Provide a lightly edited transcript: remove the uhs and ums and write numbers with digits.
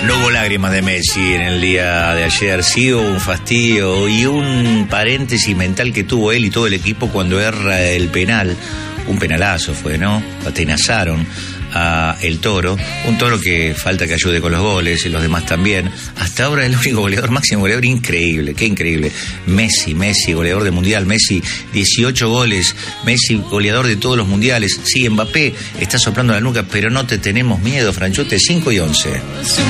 No hubo lágrimas de Messi en el día de ayer, sí hubo un fastidio y un paréntesis mental que tuvo él y todo el equipo cuando erra el penal. Un penalazo fue, ¿no? Atenazaron a el Toro, un Toro que falta que ayude con los goles y los demás también. Hasta ahora el único goleador, máximo goleador, increíble, qué increíble. Messi, goleador de mundial, Messi 18 goles, Messi goleador de todos los mundiales. Sí, Mbappé está soplando la nuca, pero no te tenemos miedo, Franchute, 5 y 11.